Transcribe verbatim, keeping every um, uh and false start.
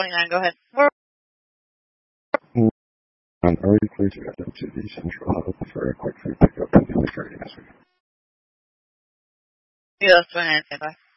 twenty-nine, go ahead. Um, are you clear to get them to the central hub for a quick food pickup and demonstrating this week? Yeah, that's fine. Bye.